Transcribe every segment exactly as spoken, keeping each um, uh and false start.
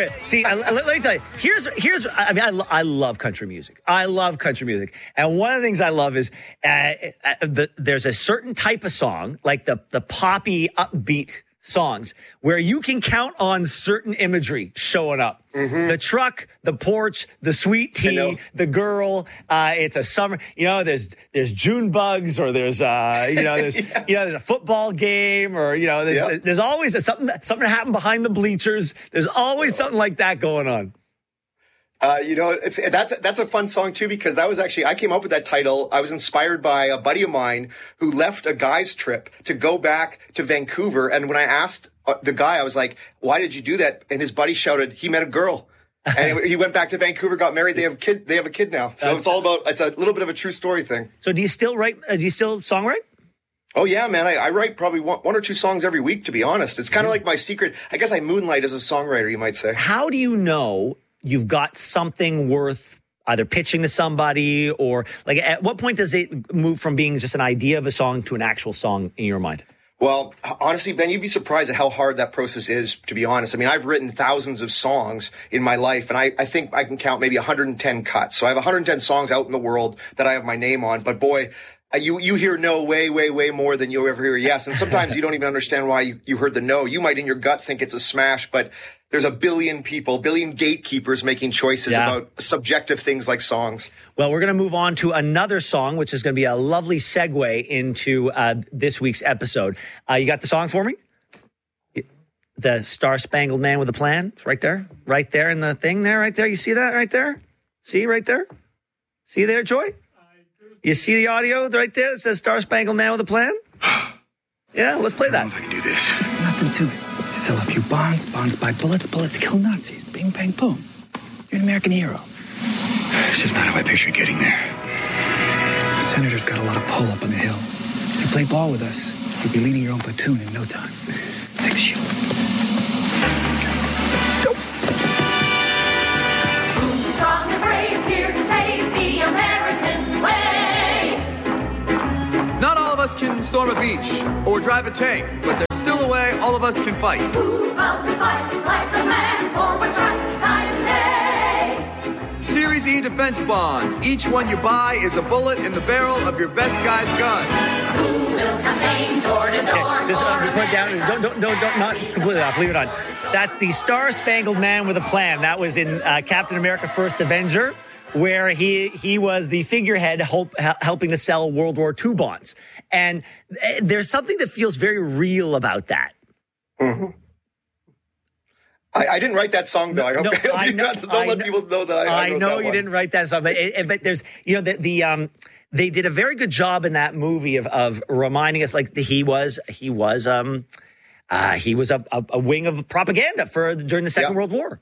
wait. See, uh, let, let me tell you. Here's, here's. I mean, I, lo- I love country music. I love country music, and one of the things I love is uh, uh, the, there's a certain type of song, like the the poppy, upbeat songs, where you can count on certain imagery showing up. Mm-hmm. The truck, the porch, the sweet tea, the girl. Uh, it's a summer. You know, there's there's June bugs, or there's uh, you know, there's yeah. you know, there's a football game, or you know, there's yep. there's always a, something something happened behind the bleachers. There's always something like that going on. Uh, you know, it's that's that's a fun song too, because that was actually, I came up with that title. I was inspired by a buddy of mine who left a guy's trip to go back to Vancouver, and when I asked the guy, I was like, "Why did you do that?" And his buddy shouted, "He met a girl." And he went back to Vancouver, got married. They have a kid. They have a kid now. So it's all about. It's a little bit of a true story thing. So do you still write? Uh, do you still songwrite? Oh yeah, man. I, I write probably one, one or two songs every week. To be honest, it's kind of mm-hmm. like my secret. I guess I moonlight as a songwriter, you might say. How do you know you've got something worth either pitching to somebody, or like at what point does it move from being just an idea of a song to an actual song in your mind? Well, honestly, Ben, you'd be surprised at how hard that process is, to be honest. I mean, I've written thousands of songs in my life, and I, I think I can count maybe one hundred ten cuts. So I have one hundred ten songs out in the world that I have my name on. But boy, you you hear no way, way, way more than you ever hear yes. And sometimes you don't even understand why you, you heard the no. You might in your gut think it's a smash, but there's a billion people, billion gatekeepers making choices yeah. about subjective things like songs. Well, we're going to move on to another song, which is going to be a lovely segue into uh, this week's episode. Uh, you got the song for me? The Star Spangled Man with a Plan. It's right there. Right there in the thing there, right there. You see that right there? See right there? See there, Joy? You see the audio right there that says Star Spangled Man with a Plan? Yeah, let's play that. I don't know if I can do this. Nothing to it. Sell a few bonds, bonds buy bullets, bullets kill Nazis. Bing, bang, boom. You're an American hero. It's just not how I pictured getting there. The senator's got a lot of pull up on the hill. If you play ball with us, you'll be leading your own platoon in no time. Take the shield. Go. Who's strong and brave here to save the American way? Not all of us can storm a beach or drive a tank, but there's still a way all of us can fight. Who vows to fight like the man for what's right night and day? Series E defense bonds. Each one you buy is a bullet in the barrel of your best guy's gun. Who will campaign door to door? Okay, just uh, put it down. Don't, don't, don't, don't, not completely off. Leave it on. That's the Star Spangled Man with a Plan. That was in uh, Captain America: First Avenger, where he he was the figurehead help, helping to sell World War Two bonds. And there's something that feels very real about that. Mm-hmm. I, I didn't write that song, though. I hope, no, I hope I know, not, don't I let know, people know that I, I, I know that you one. didn't write that song, but, it, but there's, you know, the, the um, they did a very good job in that movie of, of reminding us, like, the, he was, he was, um, uh, he was a, a, a wing of propaganda for during the Second yeah. World War.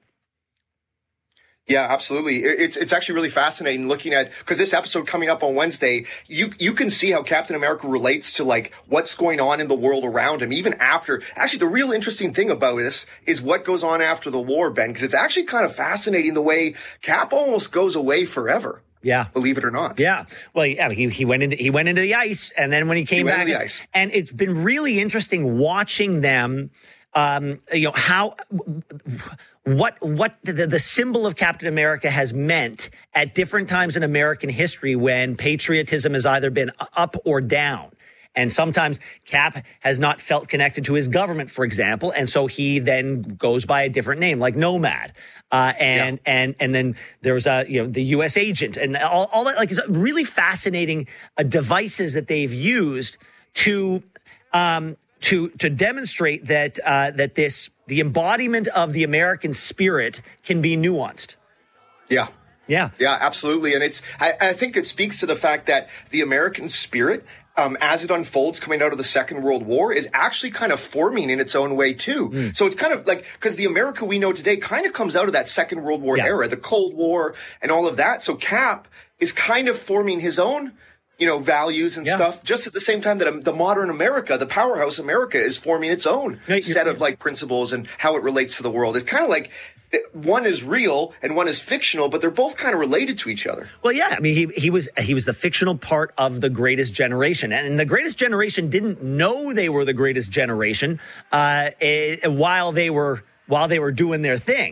Yeah, absolutely. It's it's actually really fascinating looking at, because this episode coming up on Wednesday, you you can see how Captain America relates to like what's going on in the world around him, even after. Actually, the real interesting thing about this is what goes on after the war, Ben, because it's actually kind of fascinating the way Cap almost goes away forever. Yeah, believe it or not. Yeah, well, yeah, he he went into he went into the ice, and then when he came he back, went into the ice. And it's been really interesting watching them. Um, you know how. What what the, the symbol of Captain America has meant at different times in American history when patriotism has either been up or down. And sometimes Cap has not felt connected to his government, for example, and so he then goes by a different name, like Nomad. Uh, and yeah. and and then there's a you know the U S agent and all, all that. Like, it's really fascinating uh, devices that they've used to um, to to demonstrate that uh, that this. The embodiment of the American spirit can be nuanced. Yeah. Yeah. Yeah, absolutely. And it's, I, I think it speaks to the fact that the American spirit, um, as it unfolds coming out of the Second World War, is actually kind of forming in its own way too. Mm. So it's kind of like, because the America we know today kind of comes out of that Second World War yeah. era, the Cold War and all of that. So Cap is kind of forming his own, you know, values and yeah. stuff, just at the same time that um, the modern America, the powerhouse America, is forming its own no, set of like principles and how it relates to the world. It's kind of like one is real and one is fictional, but they're both kind of related to each other. Well, yeah, I mean, he he was he was the fictional part of the Greatest Generation, and the Greatest Generation didn't know they were the Greatest Generation uh, while they were while they were doing their thing.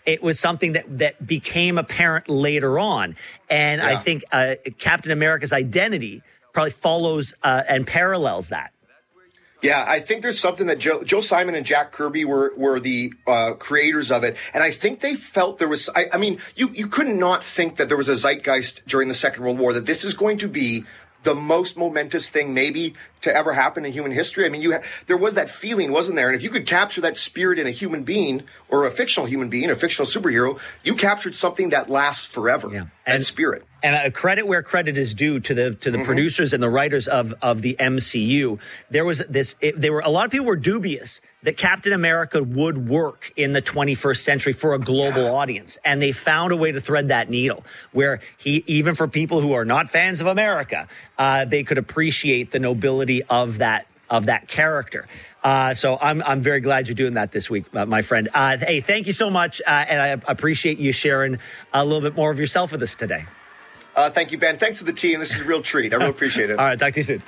It was something that, that became apparent later on. And yeah. I think uh, Captain America's identity probably follows uh, and parallels that. Yeah, I think there's something that Joe, Joe Simon and Jack Kirby were were the uh, creators of it, and I think they felt there was. I, I mean, you you could not think that there was a zeitgeist during the Second World War that this is going to be the most momentous thing maybe to ever happen in human history. I mean, you ha- there was that feeling, wasn't there? And if you could capture that spirit in a human being or a fictional human being, a fictional superhero, you captured something that lasts forever. Yeah. And, that spirit. And uh, credit where credit is due to the to the mm-hmm. producers and the writers of of the M C U. There was this. It, there were a lot of people were dubious that Captain America would work in the twenty-first century for a global yeah. audience, and they found a way to thread that needle where he, even for people who are not fans of America, uh, they could appreciate the nobility of that of that character. Uh, so I'm I'm very glad you're doing that this week, uh, my friend. Uh, hey, thank you so much, uh, and I appreciate you sharing a little bit more of yourself with us today. Uh, thank you, Ben. Thanks to the team. This is a real treat. I really appreciate it. All right, talk to you soon.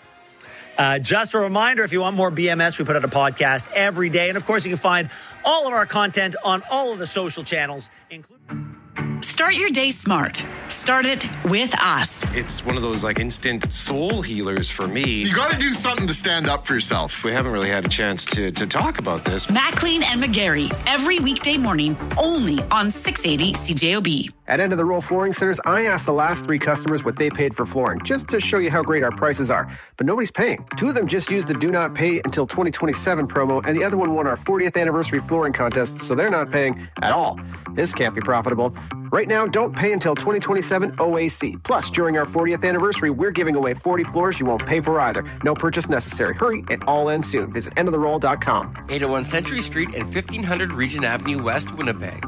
Uh, just a reminder, if you want more B M S, we put out a podcast every day. And, of course, you can find all of our content on all of the social channels, including... Start your day smart. Start it with us. It's one of those like instant soul healers for me. You got to do something to stand up for yourself. We haven't really had a chance to, to talk about this. Maclean and McGarry, every weekday morning, only on six eighty C J O B. At End of the Roll Flooring Centers, I asked the last three customers what they paid for flooring, just to show you how great our prices are. But nobody's paying. Two of them just used the Do Not Pay Until twenty twenty-seven promo, and the other one won our fortieth anniversary flooring contest, so they're not paying at all. This can't be profitable. Right now, don't pay until twenty twenty-seven O A C. Plus, during our fortieth anniversary, we're giving away forty floors you won't pay for either. No purchase necessary. Hurry, it all ends soon. Visit end of the roll dot com. eight oh one Century Street and fifteen hundred Regent Avenue West, Winnipeg.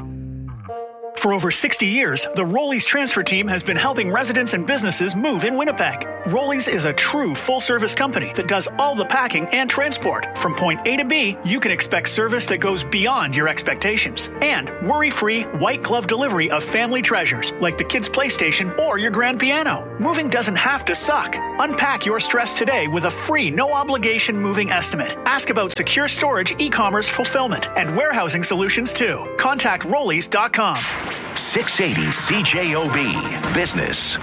For over sixty years, the Rollies transfer team has been helping residents and businesses move in Winnipeg. Rollies is a true full-service company that does all the packing and transport. From point A to B, you can expect service that goes beyond your expectations. And worry-free, white-glove delivery of family treasures, like the kids' PlayStation or your grand piano. Moving doesn't have to suck. Unpack your stress today with a free, no-obligation moving estimate. Ask about secure storage, e-commerce fulfillment, and warehousing solutions, too. Contact rollies dot com. six eighty C J O B Business.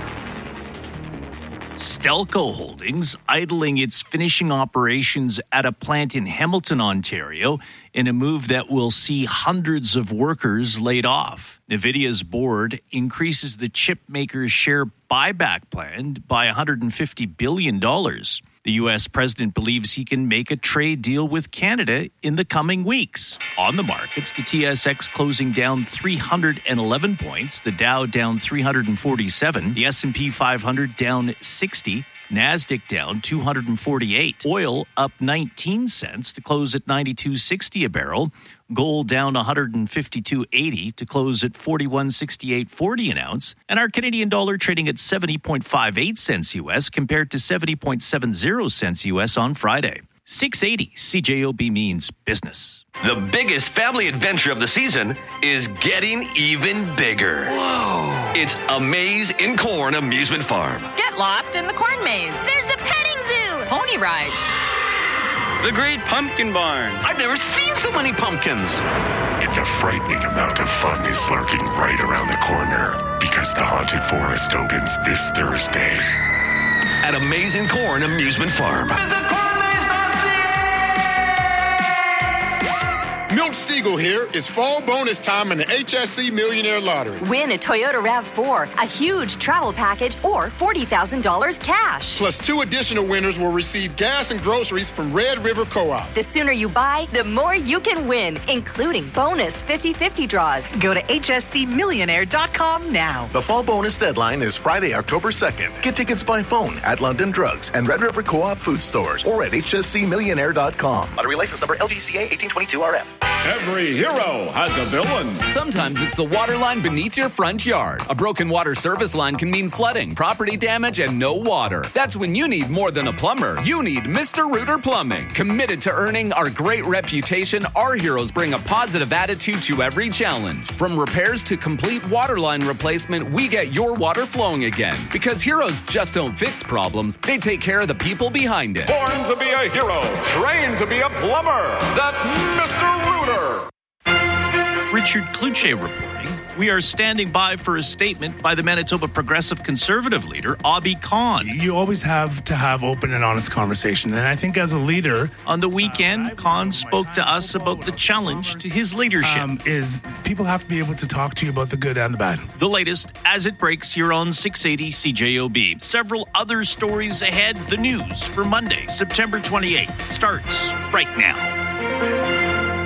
Stelco Holdings idling its finishing operations at a plant in Hamilton, Ontario, in a move that will see hundreds of workers laid off. NVIDIA's board increases the chip maker's share buyback plan by one hundred fifty billion dollars. The U S president believes he can make a trade deal with Canada in the coming weeks. On the markets, the T S X closing down three hundred eleven points, the Dow down three hundred forty-seven, the S and P five hundred down sixty, NASDAQ down two hundred forty-eight. Oil up nineteen cents to close at ninety-two sixty a barrel. Gold down one hundred fifty-two eighty to close at forty-one sixty-eight forty an ounce. And our Canadian dollar trading at seventy point five eight cents U S compared to seventy point seven zero cents U S on Friday. six eighty C J O B means business. The biggest family adventure of the season is getting even bigger. Whoa! It's a Maze in Corn amusement farm. Get lost in the corn maze. There's a petting zoo. Pony rides. The Great Pumpkin Barn. I've never seen so many pumpkins. And the frightening amount of fun is lurking right around the corner because the Haunted Forest opens this Thursday. At Amazing Corn Amusement Farm. Visit corn maze dot c a! Milt Stiegel here. It's fall bonus time in the H S C Millionaire Lottery. Win a Toyota RAV four, a huge travel package, or forty thousand dollars cash. Plus, two additional winners will receive gas and groceries from Red River Co-op. The sooner you buy, the more you can win, including bonus fifty-fifty draws. Go to H S C millionaire dot com now. The fall bonus deadline is Friday, October second. Get tickets by phone at London Drugs and Red River Co-op food stores or at H S C millionaire dot com. Lottery license number L G C A eighteen twenty-two R F. Every hero has a villain. Sometimes it's the water line beneath your front yard. A broken water service line can mean flooding, property damage, and no water. That's when you need more than a plumber. You need Mister Rooter Plumbing. Committed to earning our great reputation, our heroes bring a positive attitude to every challenge. From repairs to complete water line replacement, we get your water flowing again. Because heroes just don't fix problems, they take care of the people behind it. Born to be a hero, trained to be a plumber. That's Mister Rooter. Richard Kluche reporting. We are standing by for a statement by the Manitoba Progressive Conservative leader, Abi Khan. You always have to have open and honest conversation. And I think as a leader... On the weekend, uh, Khan spoke to us about the challenge to his leadership. Um, is people have to be able to talk to you about the good and the bad. The latest as it breaks here on six eighty C J O B. Several other stories ahead. The news for Monday, September twenty-eighth starts right now.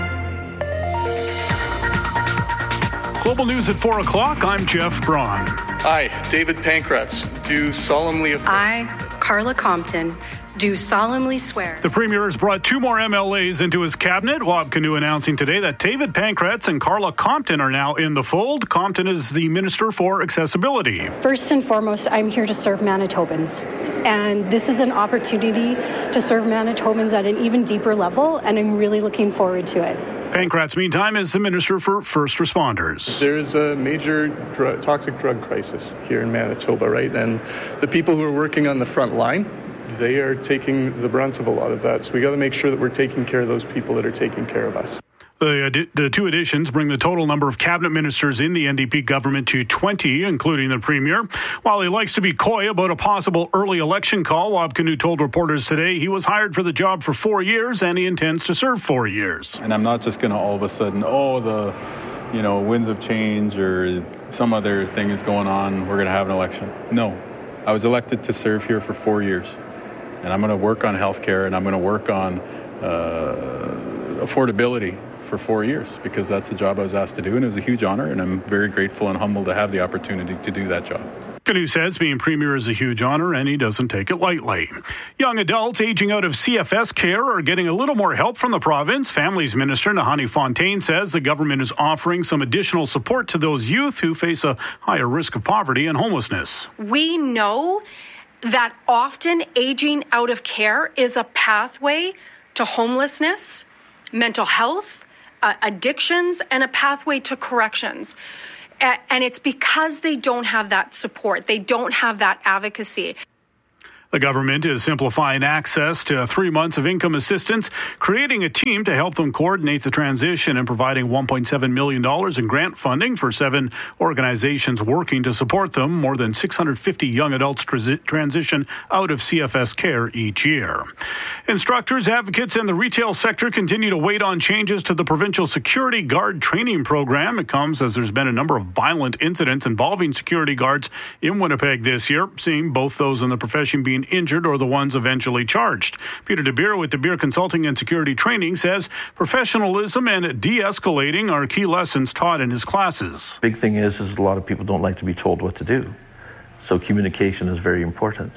Global News at four o'clock. I'm Jeff Braun. Hi, David Pankratz. Do solemnly... I, Carla Compton, do solemnly swear. The Premier has brought two more M L As into his cabinet. Wab Kinew announcing today that David Pankratz and Carla Compton are now in the fold. Compton is the Minister for Accessibility. First and foremost, I'm here to serve Manitobans. And this is an opportunity to serve Manitobans at an even deeper level, and I'm really looking forward to it. Pankratz, meantime, is the Minister for First Responders. There's a major dr- toxic drug crisis here in Manitoba, right? And the people who are working on the front line, they are taking the brunt of a lot of that. So we got to make sure that we're taking care of those people that are taking care of us. The, the two additions bring the total number of cabinet ministers in the N D P government to twenty, including the Premier. While he likes to be coy about a possible early election call, Wab Kinew told reporters today he was hired for the job for four years and he intends to serve four years. And I'm not just going to all of a sudden, oh, the you know winds of change or some other thing is going on, we're going to have an election. No, I was elected to serve here for four years. And I'm going to work on healthcare and I'm going to work on uh, affordability for four years because that's the job I was asked to do, and it was a huge honor, and I'm very grateful and humbled to have the opportunity to do that job. Kinew says being Premier is a huge honor, and he doesn't take it lightly. Young adults aging out of C F S care are getting a little more help from the province. Families Minister Nahani Fontaine says the government is offering some additional support to those youth who face a higher risk of poverty and homelessness. We know that often aging out of care is a pathway to homelessness, mental health, Uh, addictions, and a pathway to corrections. A- and it's because they don't have that support. They don't have that advocacy. The government is simplifying access to three months of income assistance, creating a team to help them coordinate the transition, and providing one point seven million dollars in grant funding for seven organizations working to support them. More than six hundred fifty young adults tra- transition out of C F S care each year. Instructors, advocates, and the retail sector continue to wait on changes to the provincial security guard training program. It comes as there's been a number of violent incidents involving security guards in Winnipeg this year, seeing both those in the profession being injured or the ones eventually charged. Peter DeBeer with DeBeer Consulting and Security Training says professionalism and de-escalating are key lessons taught in his classes. Big thing is, is a lot of people don't like to be told what to do. So communication is very important.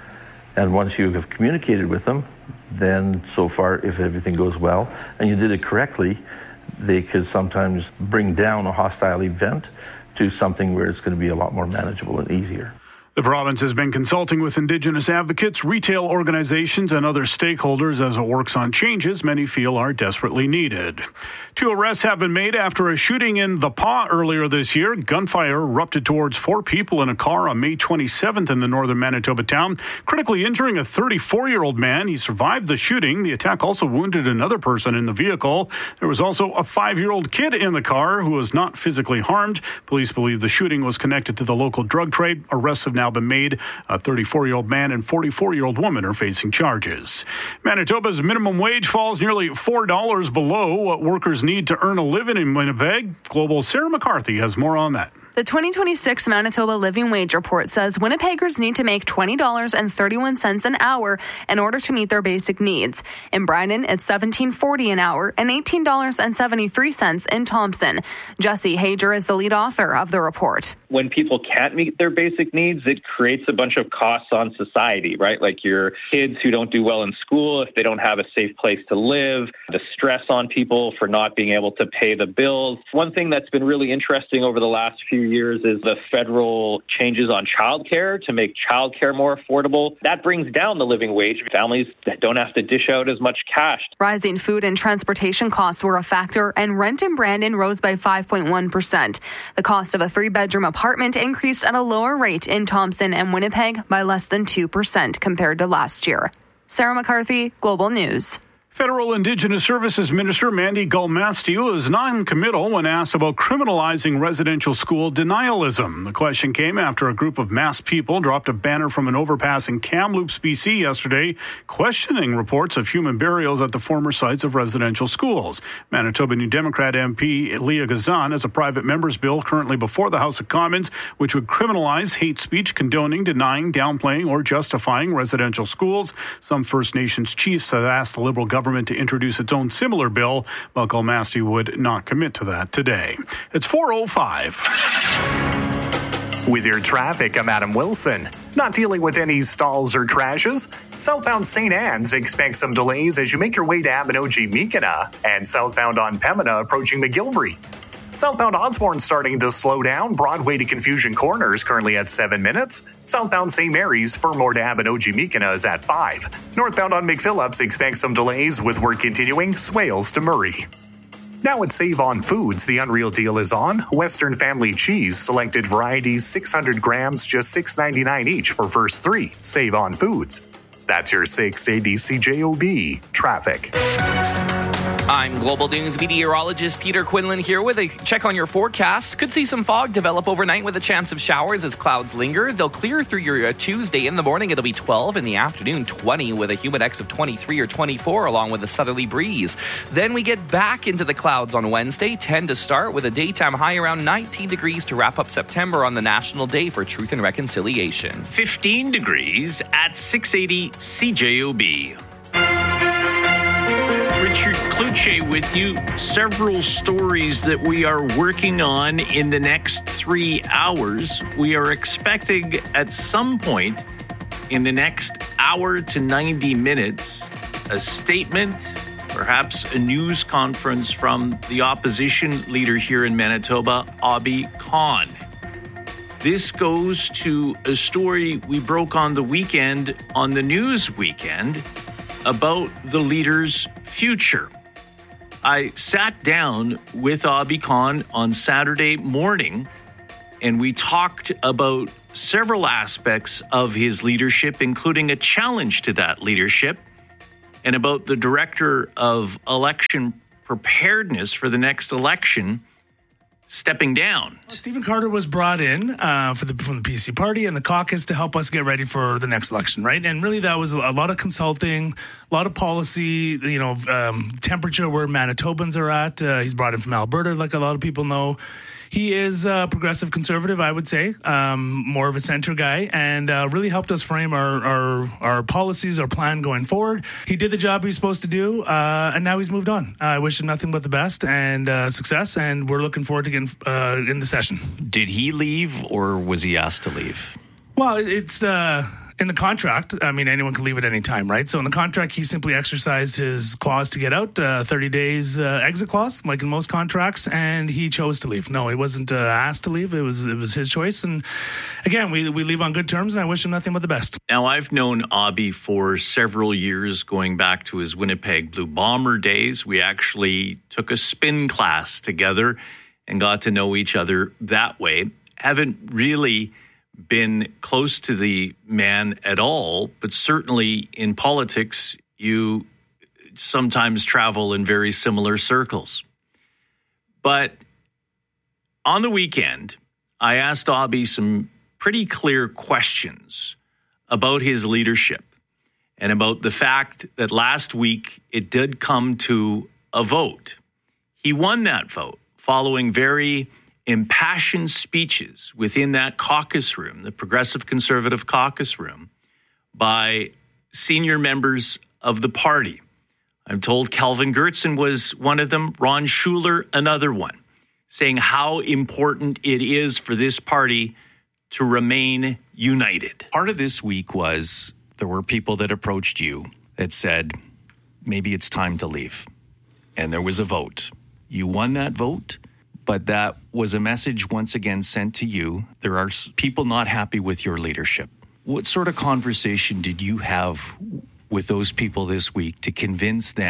And once you have communicated with them, then so far, if everything goes well and you did it correctly, they could sometimes bring down a hostile event to something where it's going to be a lot more manageable and easier. The province has been consulting with Indigenous advocates, retail organizations, and other stakeholders as it works on changes many feel are desperately needed. Two arrests have been made after a shooting in The Pas earlier this year. Gunfire erupted towards four people in a car on May twenty-seventh in the northern Manitoba town, critically injuring a thirty-four-year-old man. He survived the shooting. The attack also wounded another person in the vehicle. There was also a five-year-old kid in the car who was not physically harmed. Police believe the shooting was connected to the local drug trade. Arrests have now been made. A thirty-four-year-old man and forty-four-year-old woman are facing charges. Manitoba's minimum wage falls nearly four dollars below what workers need to earn a living in Winnipeg. Global's Sarah McCarthy has more on that. The twenty twenty-six Manitoba Living Wage Report says Winnipeggers need to make twenty dollars and thirty-one cents an hour in order to meet their basic needs. In Brandon, it's seventeen forty an hour and eighteen dollars and seventy-three cents in Thompson. Jesse Hager is the lead author of the report. When people can't meet their basic needs, it creates a bunch of costs on society, right? Like your kids who don't do well in school, if they don't have a safe place to live, the stress on people for not being able to pay the bills. One thing that's been really interesting over the last few years is the federal changes on childcare to make childcare more affordable. That brings down the living wage. Families that don't have to dish out as much cash. Rising food and transportation costs were a factor, and rent in Brandon rose by five point one percent. The cost of a three-bedroom apartment increased at a lower rate in Thompson and Winnipeg by less than two percent compared to last year. Sarah McCarthy, Global News. Federal Indigenous Services Minister Mandy Galmastew is non-committal when asked about criminalizing residential school denialism. The question came after a group of masked people dropped a banner from an overpass in Kamloops, B C yesterday, questioning reports of human burials at the former sites of residential schools. Manitoba New Democrat M P Leah Gazan has a private member's bill currently before the House of Commons, which would criminalize hate speech condoning, denying, downplaying, or justifying residential schools. Some First Nations chiefs have asked the Liberal government to introduce its own similar bill, but Galmastew would not commit to that today. It's four oh five. With your traffic, I'm Adam Wilson. Not dealing with any stalls or crashes? Southbound Saint Anne's expects some delays as you make your way to Abinogi-Meekina, and southbound on Pembina approaching McGilvery. Southbound Osborne starting to slow down. Broadway to Confusion Corners currently at seven minutes. Southbound Saint Mary's, Fermor to Abinogi-Meekina is at five. Northbound on McPhillips expects some delays with work continuing. Swales to Murray. Now at Save On Foods, the unreal deal is on. Western Family Cheese, selected varieties, six hundred grams, just six ninety-nine each for first three. Save On Foods. That's your six A D C J O B traffic. I'm Global News meteorologist Peter Quinlan here with a check on your forecast. Could see some fog develop overnight with a chance of showers as clouds linger. They'll clear through your uh, Tuesday. In the morning, it'll be twelve. In the afternoon, twenty with a humid X of twenty-three or twenty-four along with a southerly breeze. Then we get back into the clouds on Wednesday, ten to start with a daytime high around nineteen degrees to wrap up September on the National Day for Truth and Reconciliation. fifteen degrees at six eighty C J O B. Richard Kluche with you. Several stories that we are working on in the next three hours. We are expecting at some point in the next hour to ninety minutes a statement, perhaps a news conference from the opposition leader here in Manitoba, Abi Khan. This goes to a story we broke on the weekend, on the news weekend, about the leader's future. I sat down with Abi Khan on Saturday morning, and we talked about several aspects of his leadership, including a challenge to that leadership, and about the director of election preparedness for the next election stepping down. Well, Stephen Carter was brought in uh, for the, from the P C party and the caucus to help us get ready for the next election, right? And really that was a lot of consulting, a lot of policy, you know, um, temperature where Manitobans are at. Uh, he's brought in from Alberta, like a lot of people know. He is a progressive conservative, I would say, um, more of a center guy, and uh, really helped us frame our, our our policies, our plan going forward. He did the job he was supposed to do, uh, and now he's moved on. Uh, I wish him nothing but the best and uh, success, and we're looking forward to getting uh, in the session. Did he leave, or was he asked to leave? Well, it's... Uh, In the contract, I mean, anyone can leave at any time, right? So in the contract, he simply exercised his clause to get out, uh, thirty days uh, exit clause, like in most contracts, and he chose to leave. No, he wasn't uh, asked to leave. It was it was his choice. And again, we, we leave on good terms, and I wish him nothing but the best. Now, I've known Abi for several years, going back to his Winnipeg Blue Bomber days. We actually took a spin class together and got to know each other that way. Haven't really been close to the man at all, but certainly in politics, you sometimes travel in very similar circles. But on the weekend, I asked Abi some pretty clear questions about his leadership and about the fact that last week it did come to a vote. He won that vote following very impassioned speeches within that caucus room, the Progressive Conservative caucus room, by senior members of the party. I'm told Kelvin Goertzen was one of them, Ron Schuler another one, saying how important it is for this party to remain united. Part of this week was there were people that approached you that said, maybe it's time to leave. And there was a vote. You won that vote. But that was a message once again sent to you. There are people not happy with your leadership. What sort of conversation did you have with those people this week to convince them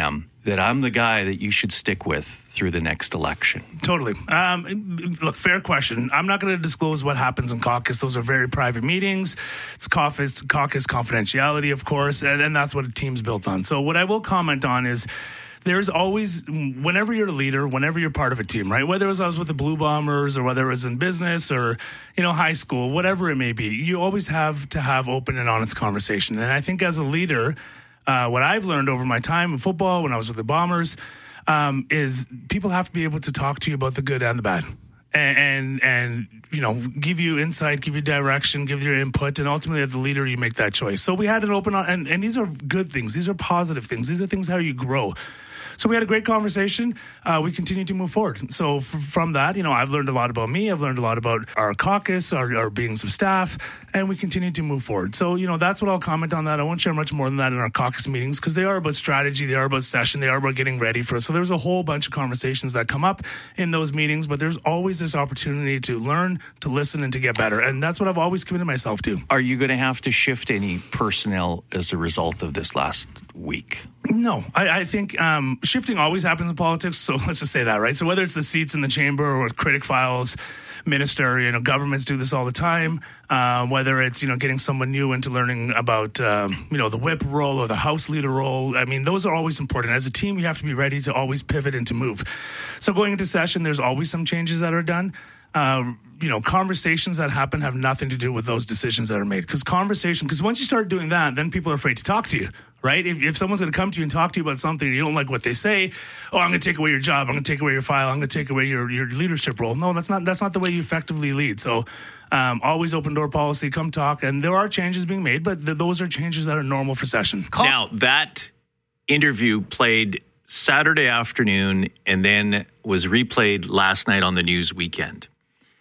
that I'm the guy that you should stick with through the next election? Totally. Um, look, fair question. I'm not going to disclose what happens in caucus. Those are very private meetings. It's caucus, caucus confidentiality, of course, and, and that's what a team's built on. So what I will comment on is there's always, whenever you're a leader, whenever you're part of a team, right? Whether it was I was with the Blue Bombers or whether it was in business or, you know, high school, whatever it may be, you always have to have open and honest conversation. And I think as a leader, Uh, what I've learned over my time in football, when I was with the Bombers, um, is people have to be able to talk to you about the good and the bad, and, and and you know, give you insight, give you direction, give you input, and ultimately, as the leader, you make that choice. So we had an open, and and these are good things. These are positive things. These are things how you grow. So we had a great conversation. Uh, we continue to move forward. So f- from that, you know, I've learned a lot about me. I've learned a lot about our caucus, our, our beings of staff, and we continue to move forward. So, you know, that's what I'll comment on that. I won't share much more than that in our caucus meetings because they are about strategy. They are about session. They are about getting ready for us. So there's a whole bunch of conversations that come up in those meetings, but there's always this opportunity to learn, to listen, and to get better. And that's what I've always committed myself to. Are you going to have to shift any personnel as a result of this last week? No, I, I think um, shifting always happens in politics. So let's just say that, right? So whether it's the seats in the chamber or critic files, minister, you know, governments do this all the time. Uh, whether it's, you know, getting someone new into learning about, um, you know, the whip role or the house leader role. I mean, those are always important. As a team, you have to be ready to always pivot and to move. So going into session, there's always some changes that are done. Uh, you know, conversations that happen have nothing to do with those decisions that are made. Because conversation, because once you start doing that, then people are afraid to talk to you, right? If, if someone's going to come to you and talk to you about something and you don't like what they say, oh, I'm going to take away your job, I'm going to take away your file, I'm going to take away your, your leadership role. No, that's not that's not the way you effectively lead. So um, always open door policy, come talk. And there are changes being made, but th- those are changes that are normal for session. Now, that interview played Saturday afternoon and then was replayed last night on the news weekend.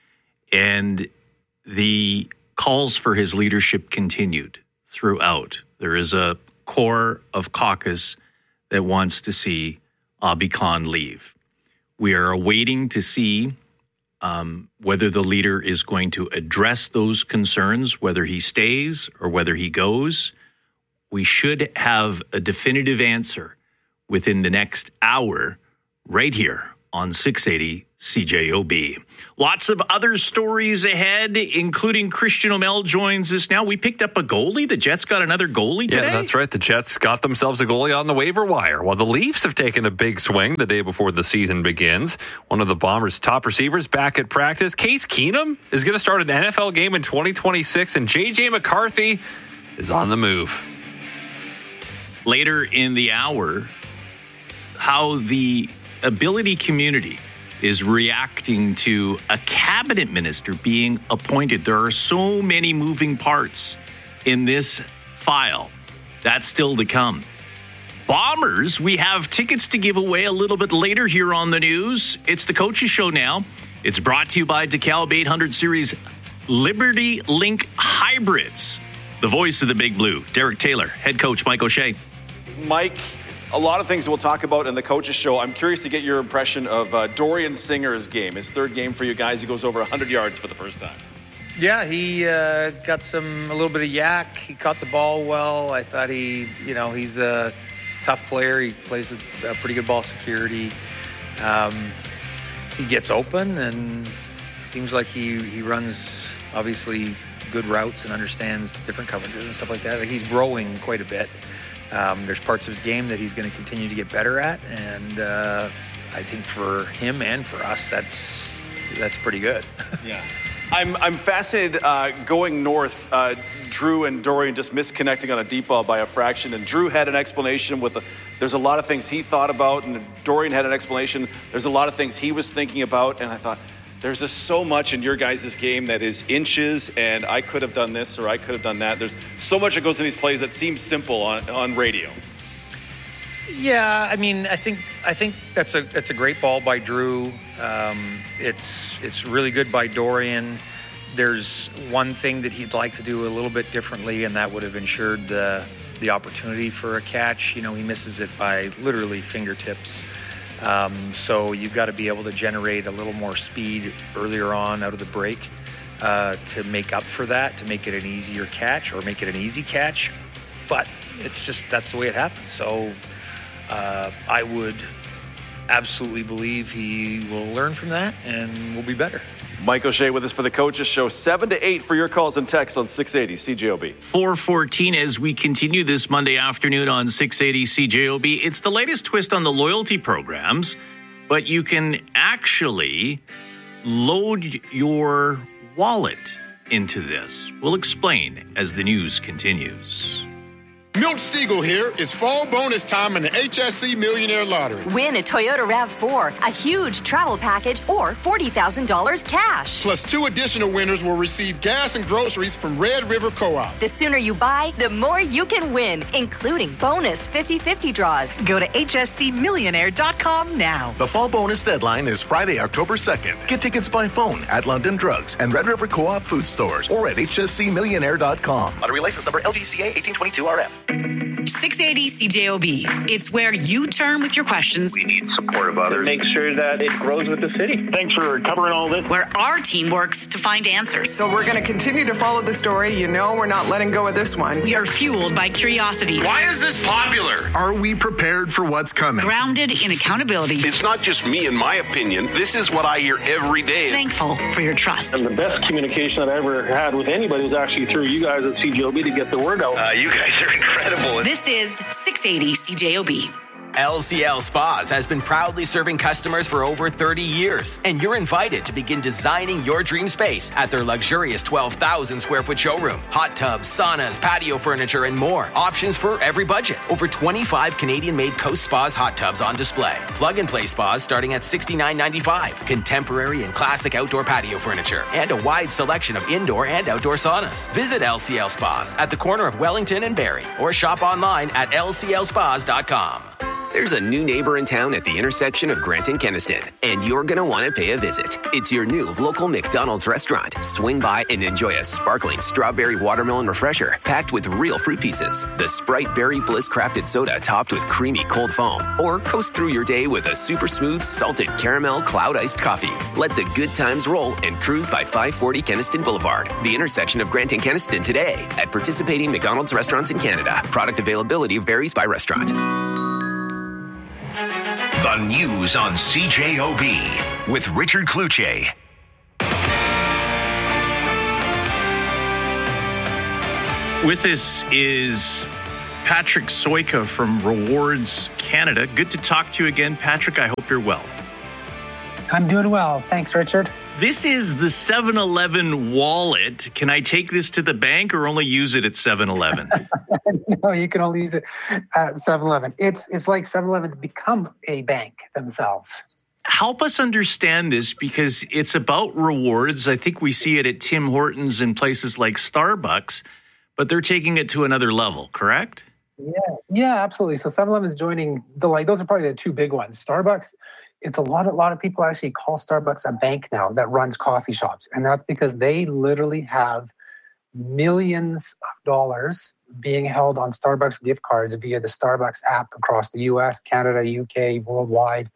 And the calls for his leadership continued throughout. There is a core of caucus that wants to see Abi Khan leave. We are awaiting to see um, whether the leader is going to address those concerns, whether he stays or whether he goes. We should have a definitive answer within the next hour right here on six eighty C J O B. Lots of other stories ahead, including Christian O'Mell joins us now. We picked up a goalie. The Jets got another goalie today. Yeah, that's right. The Jets got themselves a goalie on the waiver wire, while the Leafs have taken a big swing the day before the season begins. One of the Bombers' top receivers back at practice. Case Keenum is going to start an N F L game in twenty twenty-six, and J J McCarthy is on the move. Later in the hour, how the ability community is reacting to a cabinet minister being appointed. There are so many moving parts in this file. That's still to come. Bombers, we have tickets to give away a little bit later here on the news. It's the Coaches Show now. It's brought to you by DeKalb eight hundred Series Liberty Link Hybrids. The voice of the Big Blue, Derek Taylor, head coach Mike O'Shea. Mike, a lot of things we'll talk about in the Coaches Show. I'm curious to get your impression of uh, Dorian Singer's game. His third game for you guys. He goes over one hundred yards for the first time. Yeah, he uh, got some a little bit of yak. He caught the ball well. I thought he, you know, he's a tough player. He plays with uh, pretty good ball security. Um, he gets open and seems like he, he runs, obviously, good routes and understands different coverages and stuff like that. Like, he's growing quite a bit. Um, there's parts of his game that he's going to continue to get better at, and uh, I think for him and for us, that's that's pretty good. Yeah, I'm I'm fascinated uh, going north. Uh, Drew and Dorian just misconnecting on a deep ball by a fraction, and Drew had an explanation with a, there's a lot of things he thought about, and Dorian had an explanation. There's a lot of things he was thinking about, and I thought, there's just so much in your guys' game that is inches, and I could have done this or I could have done that. There's so much that goes in these plays that seems simple on, on radio. Yeah, I mean, I think I think that's a that's a great ball by Drew. Um, it's it's really good by Dorian. There's one thing that he'd like to do a little bit differently, and that would have ensured the the opportunity for a catch. You know, he misses it by literally fingertips. Um, so you've got to be able to generate a little more speed earlier on out of the break uh, to make up for that, to make it an easier catch or make it an easy catch. But it's just, that's the way it happens. So uh, I would absolutely believe he will learn from that and will be better. Mike O'Shea with us for the Coaches Show. seven to eight for your calls and texts on six eighty C J O B. four fourteen as we continue this Monday afternoon on six eighty C J O B. It's the latest twist on the loyalty programs, but you can actually load your wallet into this. We'll explain as the news continues. Milt Stiegel here. It's fall bonus time in the H S C Millionaire Lottery. Win a Toyota RAV four, a huge travel package, or forty thousand dollars cash. Plus, two additional winners will receive gas and groceries from Red River Co-op. The sooner you buy, the more you can win, including bonus fifty-fifty draws. Go to H S C millionaire dot com now. The fall bonus deadline is Friday, October second. Get tickets by phone at London Drugs and Red River Co-op food stores or at H S C millionaire dot com. Lottery license number L G C A eighteen twenty-two R F. six eighty C J O B. It's where you turn with your questions. We need support of others. Make sure that it grows with the city. Thanks for covering all this. Where our team works to find answers. So we're going to continue to follow the story. You know we're not letting go of this one. We are fueled by curiosity. Why is this popular? Are we prepared for what's coming? Grounded in accountability. It's not just me and my opinion. This is what I hear every day. Thankful for your trust. And the best communication that I ever had with anybody was actually through you guys at C J O B to get the word out. Uh, you guys are incredible. This is six eighty C J O B. L C L Spas has been proudly serving customers for over thirty years, and you're invited to begin designing your dream space at their luxurious twelve thousand square foot showroom. Hot tubs, saunas, patio furniture, and more. Options for every budget. Over twenty-five Canadian-made Coast Spas hot tubs on display. Plug-and-play spas starting at sixty-nine ninety-five. Contemporary and classic outdoor patio furniture, and a wide selection of indoor and outdoor saunas. Visit L C L Spas at the corner of Wellington and Barrie, or shop online at L C L spas dot com. There's a new neighbor in town at the intersection of Grant and Kenaston, and you're going to want to pay a visit. It's your new local McDonald's restaurant. Swing by and enjoy a sparkling strawberry watermelon refresher packed with real fruit pieces, the Sprite Berry Bliss crafted soda topped with creamy cold foam, or coast through your day with a super smooth salted caramel cloud iced coffee. Let the good times roll and cruise by five forty Kenaston Boulevard, the intersection of Grant and Kenaston today at participating McDonald's restaurants in Canada. Product availability varies by restaurant. The news on C J O B with Richard Cloutier. With us is Patrick Soika from Rewards Canada. Good to talk to you again, Patrick. I hope you're well. I'm doing well. Thanks, Richard. This is the seven eleven wallet. Can I take this to the bank or only use it at seven eleven? No, you can only use it at seven eleven. It's it's like seven eleven's become a bank themselves. Help us understand this because it's about rewards. I think we see it at Tim Hortons and places like Starbucks, but they're taking it to another level, correct? Yeah, yeah, absolutely. So seven eleven is joining the like those are probably the two big ones. Starbucks. It's a lot, a lot of people actually call Starbucks a bank now that runs coffee shops. And that's because they literally have millions of dollars being held on Starbucks gift cards via the Starbucks app across the U S, Canada, U K, worldwide.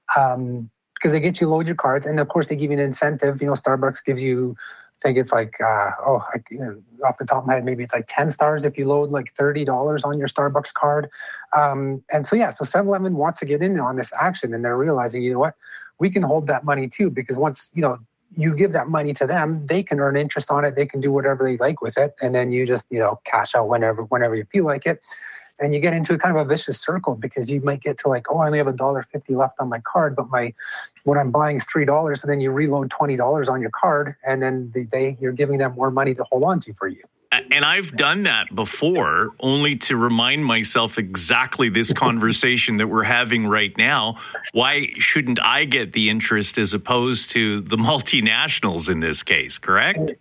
Um, because they get you load your cards. And of course, they give you an incentive. You know, Starbucks gives you, I think it's like, uh, oh, I, you know, off the top of my head, maybe it's like ten stars if you load like thirty dollars on your Starbucks card. Um, and so, yeah, so seven eleven wants to get in on this action, and they're realizing, you know what, we can hold that money too, because once, you know, you give that money to them, they can earn interest on it. They can do whatever they like with it. And then you just, you know, cash out whenever, whenever you feel like it. And you get into a kind of a vicious circle because you might get to like, oh, I only have a dollar fifty left on my card, but my what I'm buying is three dollars, and then you reload twenty dollars on your card, and then they, they you're giving them more money to hold on to for you. And I've done that before, only to remind myself exactly this conversation that we're having right now. Why shouldn't I get the interest as opposed to the multinationals in this case? Correct.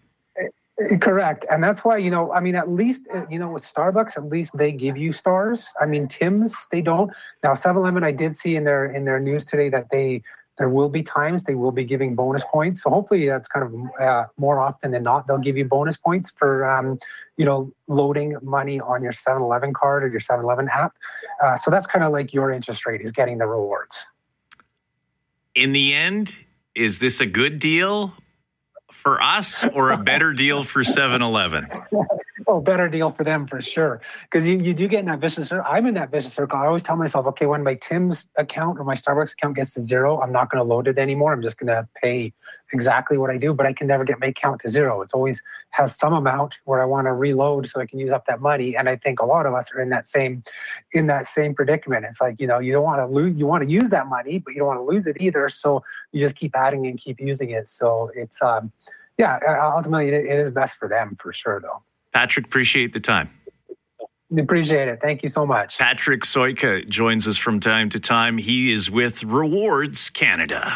Correct. And that's why, you know, I mean, at least, you know, with Starbucks, at least they give you stars. I mean, Tim's, they don't. Now, seven eleven, I did see in their in their news today that they there will be times they will be giving bonus points. So hopefully that's kind of uh, more often than not, they'll give you bonus points for, um, you know, loading money on your seven eleven card or your seven eleven app. Uh, so that's kind of like your interest rate is getting the rewards. In the end, is this a good deal? for us or a better deal for seven eleven? Oh, better deal for them for sure. Because you, you do get in that vicious circle. I'm in that vicious circle. I always tell myself, okay, when my Tim's account or my Starbucks account gets to zero, I'm not going to load it anymore. I'm just going to pay exactly what I do, but I can never get my account to zero. It's always has some amount where I want to reload so I can use up that money. And I think a lot of us are in that same in that same predicament. It's like, you know, you don't want to lose, you want to use that money, but you don't want to lose it either. So you just keep adding and keep using it. So it's, um, yeah, ultimately it, it is best for them for sure, though. Patrick, appreciate the time. Appreciate it. Thank you so much. Patrick Soika joins us from time to time. He is with Rewards Canada.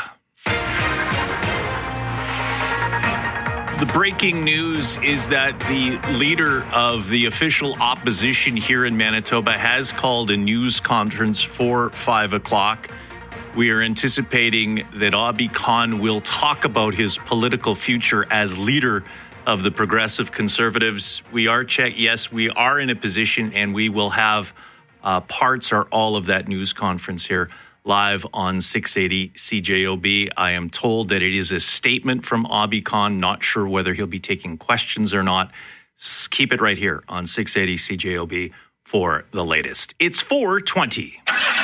The breaking news is that the leader of the official opposition here in Manitoba has called a news conference for five o'clock. We are anticipating that Abi Khan will talk about his political future as leader of the Progressive Conservatives. We are check. Yes, we are in a position, and we will have uh, parts or all of that news conference here live on six eighty C J O B. I am told that it is a statement from Abi Khan. Not sure whether he'll be taking questions or not. S- keep it right here on six eighty C J O B for the latest. It's four twenty.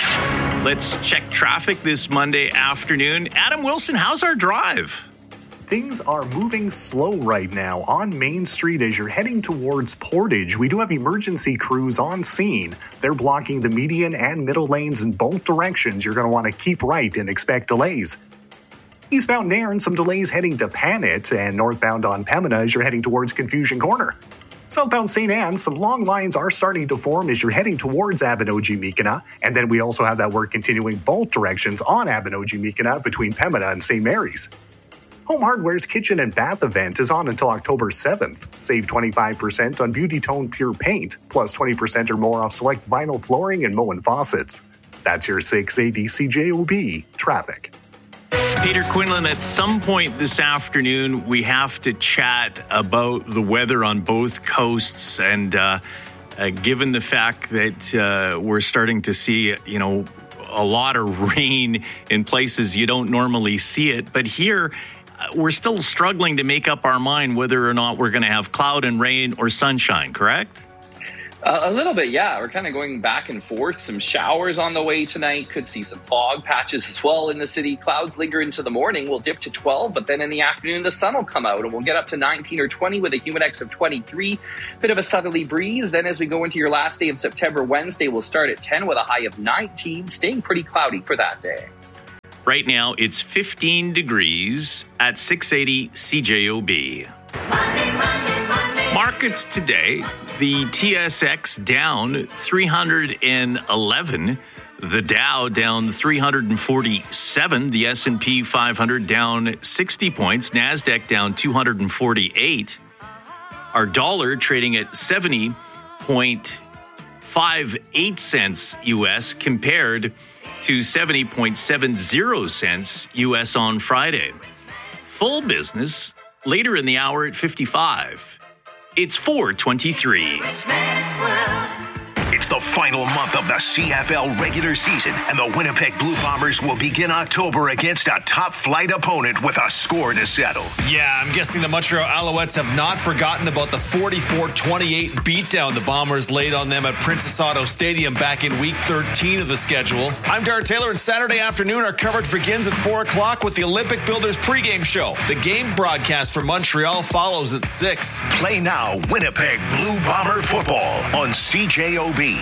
Let's check traffic this Monday afternoon. Adam Wilson, how's our drive? Things are moving slow right now on Main Street as you're heading towards Portage. We do have emergency crews on scene. They're blocking the median and middle lanes in both directions. You're going to want to keep right and expect delays. Eastbound Nairn, some delays heading to Panet, and northbound on Pembina as you're heading towards Confusion Corner. Southbound Saint Anne's, some long lines are starting to form as you're heading towards Abinogi-Meekina, and then we also have that work continuing both directions on Abinogi-Meekina between Pembina and Saint Mary's. Home Hardware's kitchen and bath event is on until October seventh. Save twenty-five percent on Beauty Tone Pure Paint, plus twenty percent or more off select vinyl flooring and Moen faucets. That's your six eighty C J O B traffic. Peter Quinlan, at some point this afternoon, we have to chat about the weather on both coasts. And uh, uh, given the fact that uh, we're starting to see, you know, a lot of rain in places you don't normally see it. But here, we're still struggling to make up our mind whether or not we're going to have cloud and rain or sunshine, correct? Uh, a little bit, yeah. We're kind of going back and forth. Some showers on the way tonight. Could see some fog patches as well in the city. Clouds linger into the morning. We'll dip to twelve, but then in the afternoon, the sun will come out and we'll get up to nineteen or twenty with a humidex of twenty-three. Bit of a southerly breeze. Then as we go into your last day of September, Wednesday, we'll start at ten with a high of nineteen, staying pretty cloudy for that day. Right now, it's fifteen degrees at six eighty C J O B. Monday, Monday, Monday. Markets today, the T S X down three hundred eleven, the Dow down three hundred forty-seven, the S and P five hundred down sixty points, NASDAQ down two hundred forty-eight. Our dollar trading at seventy point five eight cents U S compared to seventy point seven zero cents U S on Friday. Full business later in the hour at fifty-five. It's four twenty-three. It's the final month of the C F L regular season, and the Winnipeg Blue Bombers will begin October against a top-flight opponent with a score to settle. Yeah, I'm guessing the Montreal Alouettes have not forgotten about the forty-four twenty-eight beatdown the Bombers laid on them at Princess Auto Stadium back in week thirteen of the schedule. I'm Darrell Taylor, and Saturday afternoon our coverage begins at four o'clock with the Olympic Builders pregame show. The game broadcast for Montreal follows at six. Play now Winnipeg Blue Bomber football on C J O B.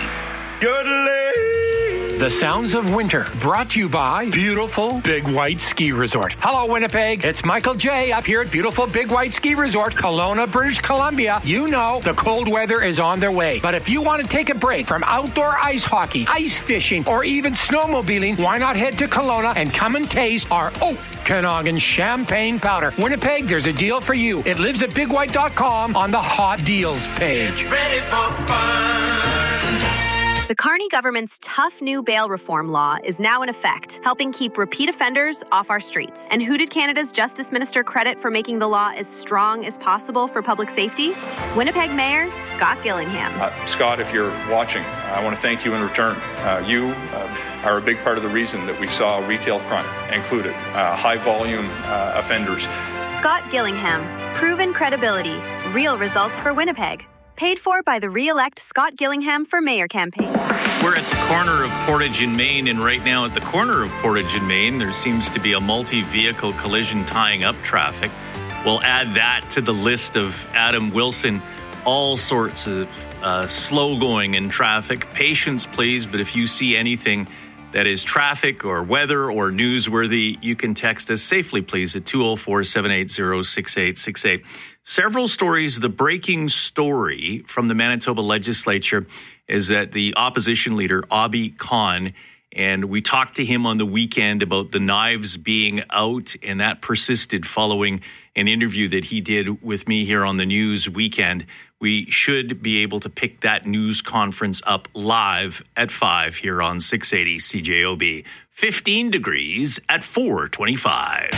The sounds of winter, brought to you by beautiful Big White Ski Resort. Hello, Winnipeg. It's Michael J. up here at beautiful Big White Ski Resort, Kelowna, British Columbia. You know the cold weather is on their way. But if you want to take a break from outdoor ice hockey, ice fishing, or even snowmobiling, why not head to Kelowna and come and taste our Okanagan Champagne Powder. Winnipeg, there's a deal for you. It lives at big white dot com on the hot deals page. Ready for fun. The Carney government's tough new bail reform law is now in effect, helping keep repeat offenders off our streets. And who did Canada's Justice Minister credit for making the law as strong as possible for public safety? Winnipeg Mayor Scott Gillingham. Uh, Scott, if you're watching, I want to thank you in return. Uh, you uh, are a big part of the reason that we saw retail crime included, uh, high volume uh, offenders. Scott Gillingham. Proven credibility. Real results for Winnipeg. Paid for by the Re-elect Scott Gillingham for Mayor campaign. We're at the corner of Portage and Main, and right now at the corner of Portage and Main, there seems to be a multi-vehicle collision tying up traffic. We'll add that to the list of Adam Wilson. All sorts of uh, slow going in traffic. Patience, please, but if you see anything that is traffic or weather or newsworthy, you can text us safely, please, at two oh four, seven eight zero, six eight six eight. Several stories. The breaking story from the Manitoba legislature is that the opposition leader, Abi Khan, and we talked to him on the weekend about the knives being out, and that persisted following an interview that he did with me here on the News Weekend. We should be able to pick that news conference up live at five here on six eighty C J O B. fifteen degrees at four twenty-five.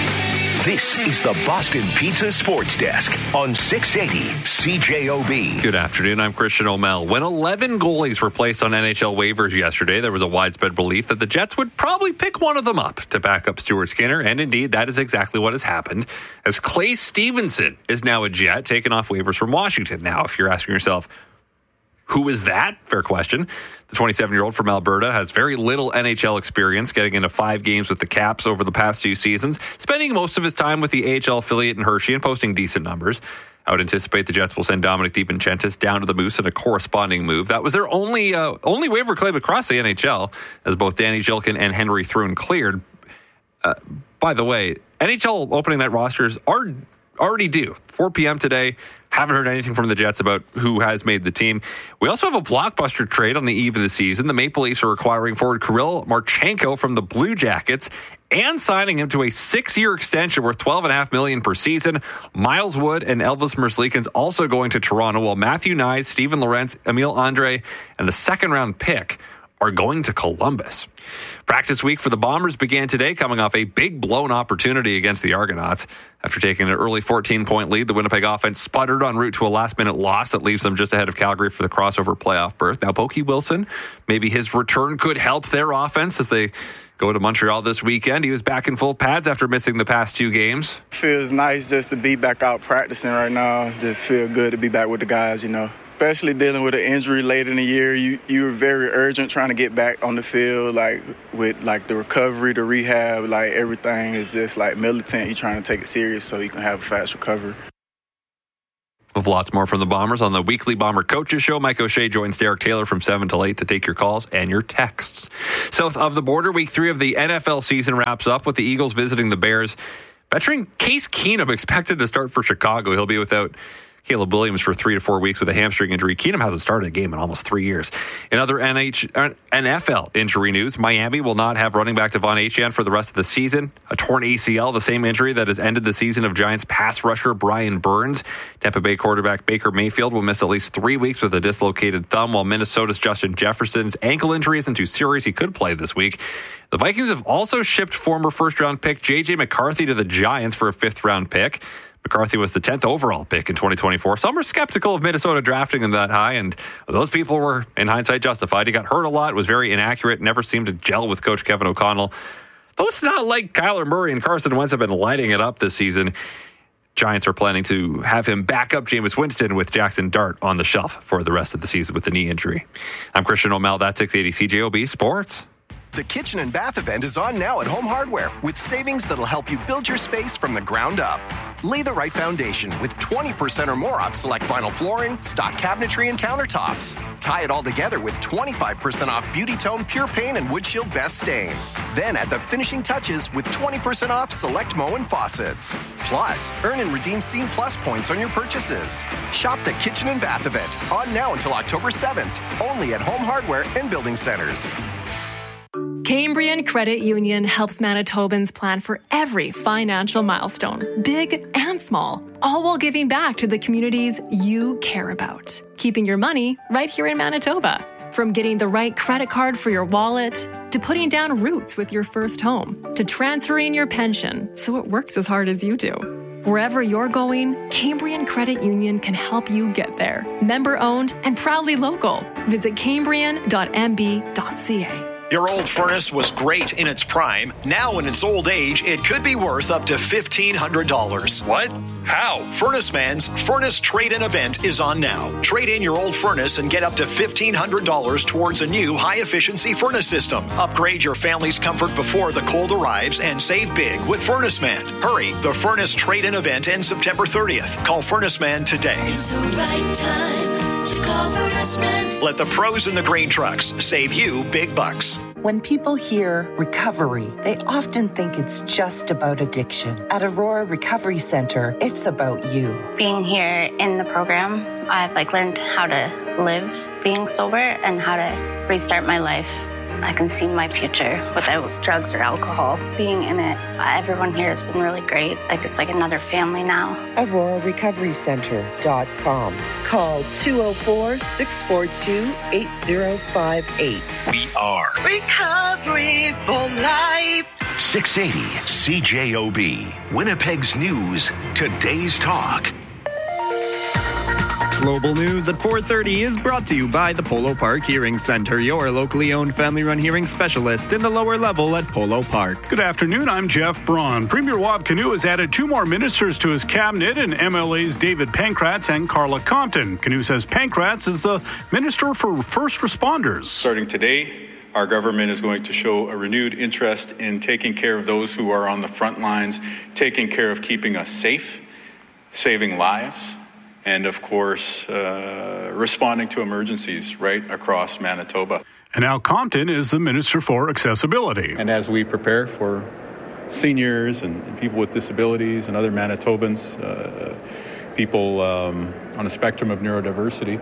This is the Boston Pizza Sports Desk on six eighty C J O B. Good afternoon. I'm Christian O'Mell. When eleven goalies were placed on N H L waivers yesterday, there was a widespread belief that the Jets would probably pick one of them up to back up Stuart Skinner, and indeed, that is exactly what has happened, as Clay Stevenson is now a Jet, taken off waivers from Washington. Now, if you're asking yourself, who is that? Fair question. The twenty-seven-year-old from Alberta has very little N H L experience, getting into five games with the Caps over the past two seasons, spending most of his time with the A H L affiliate in Hershey and posting decent numbers. I would anticipate the Jets will send Dominic DiVincentis down to the Moose in a corresponding move. That was their only uh, only waiver claim across the N H L, as both Danny Jilkin and Henry Thrun cleared. Uh, by the way, N H L opening night rosters are already due. four p.m. today. Haven't heard anything from the Jets about who has made the team. We also have a blockbuster trade on the eve of the season. The Maple Leafs are acquiring forward Kirill Marchenko from the Blue Jackets and signing him to a six-year extension worth twelve point five million dollars per season. Miles Wood and Elvis Merzlikins also going to Toronto, while Matthew Nyes, Steven Lorentz, Emil Andre, and a second-round pick are going to Columbus. Practice week for the Bombers began today, coming off a big blown opportunity against the Argonauts. After taking an early fourteen-point lead, the Winnipeg offense sputtered en route to a last-minute loss that leaves them just ahead of Calgary for the crossover playoff berth. Now, Pokey Wilson, maybe his return could help their offense as they go to Montreal this weekend. He was back in full pads after missing the past two games. Feels nice just to be back out practicing right now. Just feel good to be back with the guys, you know. Especially dealing with an injury late in the year, you you were very urgent trying to get back on the field, like with like the recovery, the rehab, like everything is just like militant. You're trying to take it serious so you can have a fast recovery. With lots more from the Bombers on the weekly Bomber Coaches Show, Mike O'Shea joins Derek Taylor from seven till eight to take your calls and your texts. South of the border, week three of the N F L season wraps up with the Eagles visiting the Bears. Veteran Case Keenum expected to start for Chicago. He'll be without Caleb Williams for three to four weeks with a hamstring injury. Keenum hasn't started a game in almost three years. In other N H, N F L injury news, Miami will not have running back Devon Achane for the rest of the season. A torn A C L, the same injury that has ended the season of Giants pass rusher Brian Burns. Tampa Bay quarterback Baker Mayfield will miss at least three weeks with a dislocated thumb, while Minnesota's Justin Jefferson's ankle injury isn't too serious. He could play this week. The Vikings have also shipped former first-round pick J J McCarthy to the Giants for a fifth-round pick. McCarthy was the tenth overall pick in twenty twenty-four. Some were skeptical of Minnesota drafting him that high, and those people were, in hindsight, justified. He got hurt a lot, was very inaccurate, never seemed to gel with Coach Kevin O'Connell. Though it's not like Kyler Murray and Carson Wentz have been lighting it up this season. Giants are planning to have him back up Jameis Winston with Jackson Dart on the shelf for the rest of the season with the knee injury. I'm Christian O'Mell. That's six eighty C J O B Sports. The Kitchen and Bath event is on now at Home Hardware with savings that'll help you build your space from the ground up. Lay the right foundation with twenty percent or more off select vinyl flooring, stock cabinetry, and countertops. Tie it all together with twenty-five percent off Beauty Tone Pure Paint and Wood Shield Best Stain. Then add the finishing touches with twenty percent off select Moen faucets. Plus, earn and redeem Scene Plus points on your purchases. Shop the Kitchen and Bath event on now until October seventh, only at Home Hardware and Building Centers. Cambrian Credit Union helps Manitobans plan for every financial milestone, big and small, all while giving back to the communities you care about. Keeping your money right here in Manitoba. From getting the right credit card for your wallet, to putting down roots with your first home, to transferring your pension so it works as hard as you do. Wherever you're going, Cambrian Credit Union can help you get there. Member owned and proudly local. Visit cambrian dot m b dot c a. Your old furnace was great in its prime. Now in its old age, it could be worth up to fifteen hundred dollars. What? How? Furnace Man's Furnace Trade-In event is on now. Trade in your old furnace and get up to fifteen hundred dollars towards a new high-efficiency furnace system. Upgrade your family's comfort before the cold arrives and save big with Furnace Man. Hurry, the Furnace Trade-In event ends September thirtieth. Call Furnace Man today. It's the right time to call Furnace Man. Let the pros in the green trucks save you big bucks. When people hear recovery, they often think it's just about addiction. At Aurora Recovery Center, it's about you. Being here in the program, I've like learned how to live being sober and how to restart my life. I can see my future without drugs or alcohol. Being in it, everyone here has been really great. Like it's like another family now. Aurora Recovery Center dot com. Call two oh four, six four two, eight oh five eight. We are Recovery for Life. six eighty C J O B. Winnipeg's News. Today's Talk. Global News at four thirty is brought to you by the Polo Park Hearing Center, your locally owned family-run hearing specialist in the lower level at Polo Park. Good afternoon, I'm Jeff Braun. Premier Wab Kinew has added two more ministers to his cabinet in M L As David Pankratz and Carla Compton. Kinew says Pankratz is the Minister for First Responders. Starting today, our government is going to show a renewed interest in taking care of those who are on the front lines, taking care of keeping us safe, saving lives, and, of course, uh, responding to emergencies right across Manitoba. And now Compton is the Minister for Accessibility. And as we prepare for seniors and, and people with disabilities and other Manitobans, uh, people um, on a spectrum of neurodiversity,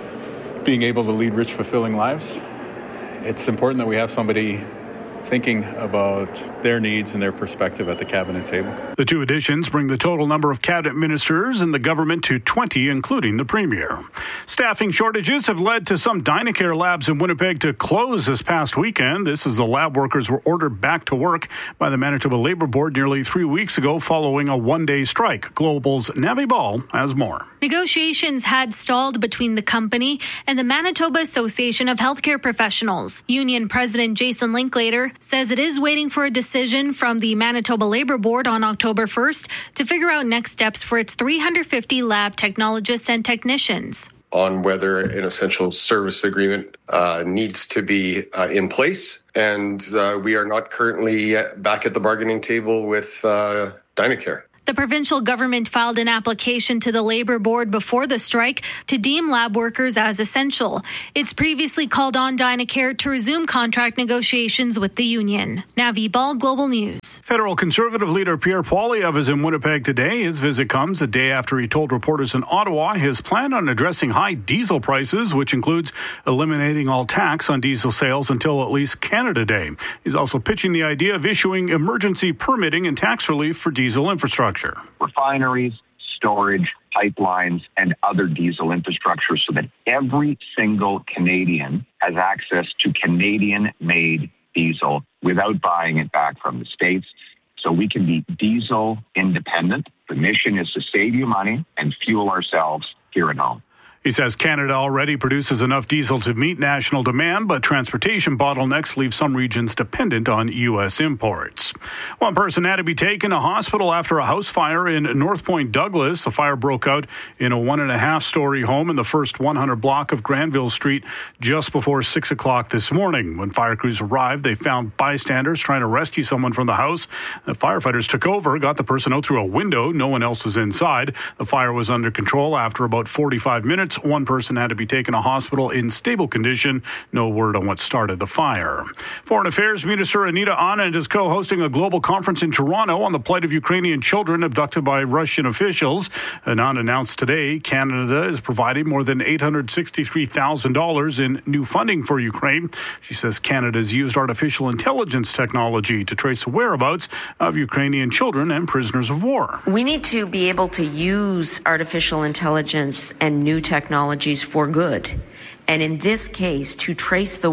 being able to lead rich, fulfilling lives, it's important that we have somebody thinking about their needs and their perspective at the cabinet table. The two additions bring the total number of cabinet ministers in the government to twenty, including the premier. Staffing shortages have led to some Dynacare labs in Winnipeg to close this past weekend. This as the lab workers were ordered back to work by the Manitoba Labour Board nearly three weeks ago following a one-day strike. Global's Navi Ball has more. Negotiations had stalled between the company and the Manitoba Association of Healthcare Professionals. Union President Jason Linklater says it is waiting for a decision from the Manitoba Labour Board on October first to figure out next steps for its three hundred fifty lab technologists and technicians. On whether an essential service agreement uh, needs to be uh, in place. And uh, we are not currently back at the bargaining table with uh, Dynacare. The provincial government filed an application to the Labour Board before the strike to deem lab workers as essential. It's previously called on Dynacare to resume contract negotiations with the union. Navi Ball, Global News. Federal Conservative leader Pierre Poilievre is in Winnipeg today. His visit comes a day after he told reporters in Ottawa his plan on addressing high diesel prices, which includes eliminating all tax on diesel sales until at least Canada Day. He's also pitching the idea of issuing emergency permitting and tax relief for diesel infrastructure. Refineries, storage, pipelines, and other diesel infrastructure so that every single Canadian has access to Canadian-made diesel without buying it back from the States, so we can be diesel independent. The mission is to save you money and fuel ourselves here at home. He says Canada already produces enough diesel to meet national demand, but transportation bottlenecks leave some regions dependent on U S imports. One person had to be taken to hospital after a house fire in North Point, Douglas. The fire broke out in a one and a half story home in the first one hundred block of Granville Street just before six o'clock this morning. When fire crews arrived, they found bystanders trying to rescue someone from the house. The firefighters took over, got the person out through a window. No one else was inside. The fire was under control after about forty-five minutes. One person had to be taken to hospital in stable condition. No word on what started the fire. Foreign Affairs Minister Anita Anand is co-hosting a global conference in Toronto on the plight of Ukrainian children abducted by Russian officials. Anand announced today Canada is providing more than eight hundred sixty-three thousand dollars in new funding for Ukraine. She says Canada has used artificial intelligence technology to trace the whereabouts of Ukrainian children and prisoners of war. We need to be able to use artificial intelligence and new technologies for good. And in this case, to trace the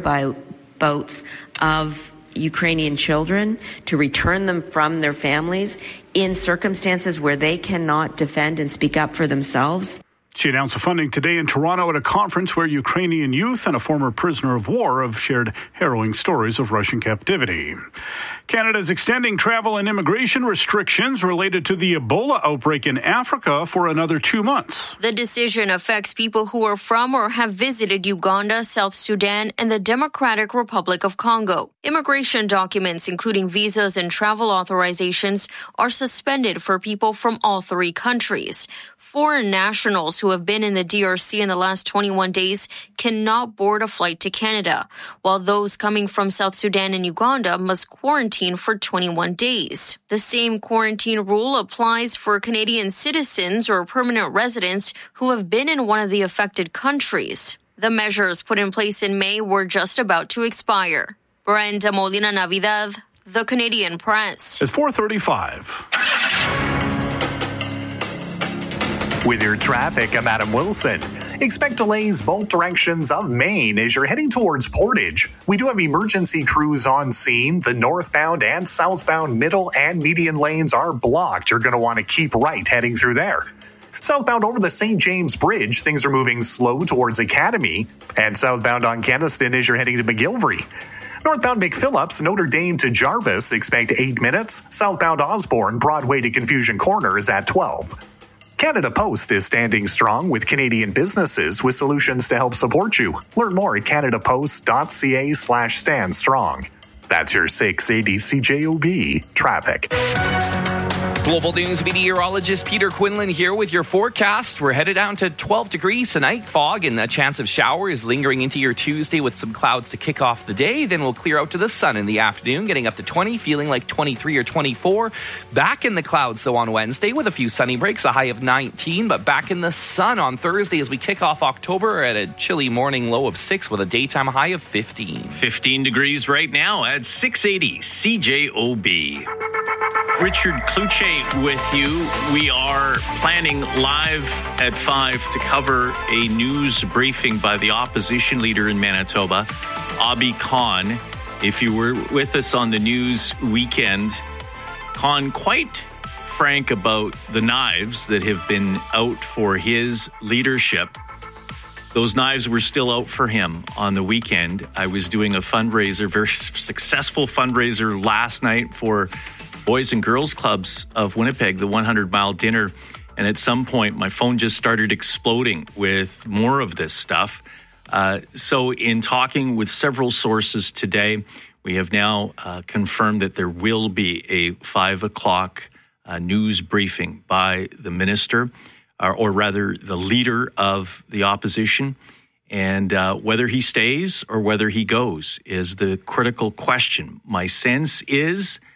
whereabouts of Ukrainian children, to return them from their families in circumstances where they cannot defend and speak up for themselves. She announced the funding today in Toronto at a conference where Ukrainian youth and a former prisoner of war have shared harrowing stories of Russian captivity. Canada is extending travel and immigration restrictions related to the Ebola outbreak in Africa for another two months. The decision affects people who are from or have visited Uganda, South Sudan, and the Democratic Republic of Congo. Immigration documents, including visas and travel authorizations, are suspended for people from all three countries. Foreign nationals who have been in the D R C in the last twenty-one days cannot board a flight to Canada, while those coming from South Sudan and Uganda must quarantine for twenty-one days. The same quarantine rule applies for Canadian citizens or permanent residents who have been in one of the affected countries. The measures put in place in May were just about to expire. Brenda Molina Navidad, The Canadian Press. It's four thirty-five. With your traffic, I'm Adam Wilson. Expect delays both directions of Maine as you're heading towards Portage. We do have emergency crews on scene. The northbound and southbound middle and median lanes are blocked. You're going to want to keep right heading through there. Southbound over the Saint James Bridge, things are moving slow towards Academy. And southbound on Keniston as you're heading to McGillivray. Northbound McPhillips, Notre Dame to Jarvis, expect eight minutes. Southbound Osborne, Broadway to Confusion Corner is at twelve. Canada Post is standing strong with Canadian businesses with solutions to help support you. Learn more at canadapost.ca slash stand strong. That's your six eighty C J O B traffic. Global News meteorologist Peter Quinlan here with your forecast. We're headed down to twelve degrees tonight. Fog and a chance of showers lingering into your Tuesday with some clouds to kick off the day. Then we'll clear out to the sun in the afternoon, getting up to twenty, feeling like twenty-three or twenty-four. Back in the clouds, though, on Wednesday with a few sunny breaks, a high of nineteen. But back in the sun on Thursday as we kick off October at a chilly morning low of six with a daytime high of fifteen. fifteen degrees right now at six eighty C J O B. Richard Kluche with you. We are planning live at five to cover a news briefing by the opposition leader in Manitoba, Abi Khan. If you were with us on the news weekend, Khan quite frank about the knives that have been out for his leadership. Those knives were still out for him on the weekend. I was doing a fundraiser, very successful fundraiser last night for Boys and Girls Clubs of Winnipeg, the one hundred mile dinner. And at some point, my phone just started exploding with more of this stuff. Uh, so in talking with several sources today, we have now uh, confirmed that there will be a five o'clock uh, news briefing by the minister, or, or rather the leader of the opposition. And uh, whether he stays or whether he goes is the critical question. My sense is